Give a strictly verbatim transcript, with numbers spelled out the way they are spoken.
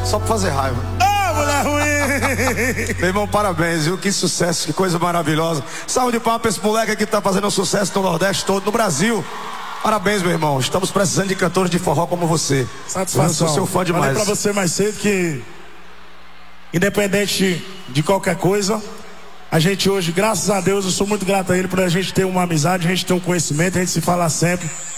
Só pra fazer raiva. Ô, mulher ruim! Meu irmão, parabéns, viu? Que sucesso, que coisa maravilhosa. Salve de palmas pra esse moleque aqui que tá fazendo um sucesso no Nordeste todo, no Brasil. Parabéns, meu irmão. Estamos precisando de cantores de forró como você. Satisfação. Eu sou seu fã demais. Falei pra você mais cedo que, independente de qualquer coisa, a gente hoje, graças a Deus, eu sou muito grato a ele por a gente ter uma amizade, a gente ter um conhecimento, a gente se falar sempre.